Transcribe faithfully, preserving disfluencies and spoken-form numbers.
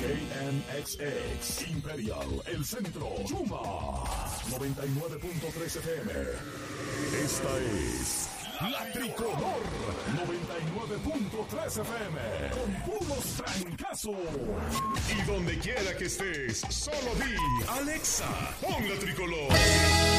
A M X X, Imperial, El Centro, Yuma, noventa y nueve punto tres F M. Esta es La Tricolor, noventa y nueve punto tres F M, con puros trancazos. Y donde quiera que estés, solo di, Alexa, pon La Tricolor.